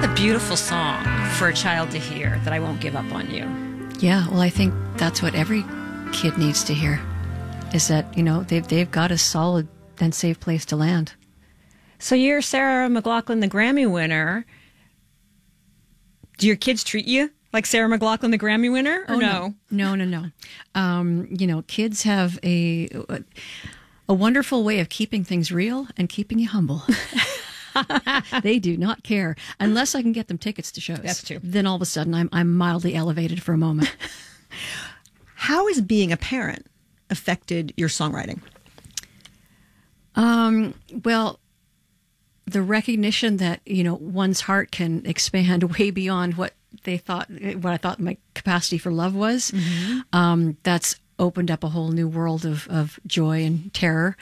a beautiful song for a child to hear, that I Won't Give Up on You. Yeah, well, I think that's what every kid needs to hear, is that, they've got a solid and safe place to land. So you're Sarah McLachlan, the Grammy winner. Do your kids treat you like Sarah McLachlan, the Grammy winner, or no? No. Kids have a wonderful way of keeping things real and keeping you humble. They do not care unless I can get them tickets to shows. That's true. Then all of a sudden I'm mildly elevated for a moment. How has being a parent affected your songwriting? Well, the recognition that, one's heart can expand way beyond what I thought my capacity for love was. Mm-hmm. That's opened up a whole new world of joy and terror.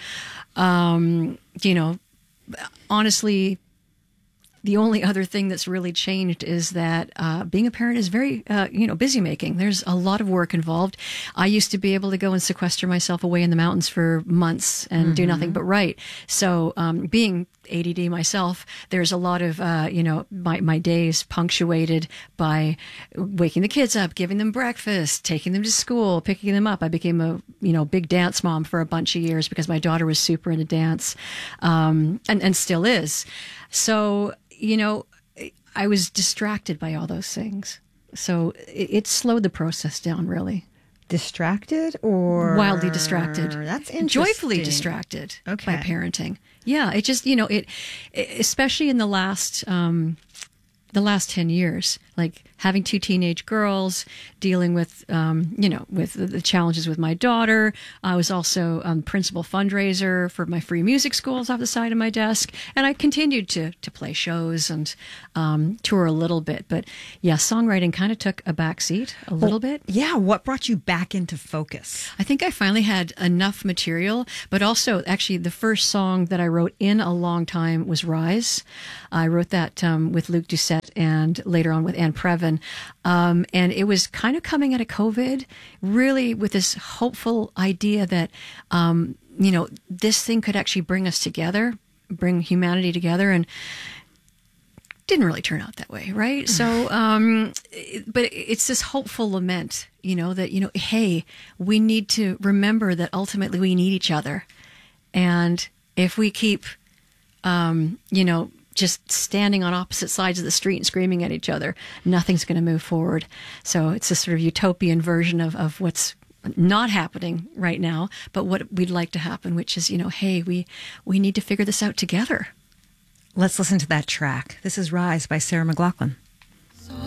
Honestly, the only other thing that's really changed is that being a parent is very, busy making. There's a lot of work involved. I used to be able to go and sequester myself away in the mountains for months and do nothing but write. So being ADD myself, there's a lot of, my days punctuated by waking the kids up, giving them breakfast, taking them to school, picking them up. I became a, big dance mom for a bunch of years because my daughter was super into dance, and still is. So, I was distracted by all those things. So it slowed the process down, really. Distracted or? Wildly distracted. That's interesting. Joyfully distracted by parenting. Yeah, it just, especially in the last 10 years, like having two teenage girls, dealing with, with the challenges with my daughter. I was also principal fundraiser for my free music schools off the side of my desk. And I continued to play shows and tour a little bit. But yeah, songwriting kind of took a back seat a little bit. Yeah. What brought you back into focus? I think I finally had enough material, but also actually the first song that I wrote in a long time was Rise. I wrote that with Luc Doucette and later on with Anne Previn. And it was kind of coming out of COVID, really with this hopeful idea that, this thing could actually bring us together, bring humanity together. And didn't really turn out that way, right? So, but it's this hopeful lament, that, hey, we need to remember that ultimately we need each other. And if we keep, just standing on opposite sides of the street and screaming at each other, nothing's going to move forward. So it's a sort of utopian version of what's not happening right now, but what we'd like to happen, which is, hey, we need to figure this out together. Let's listen to that track. This is Rise by Sarah McLachlan.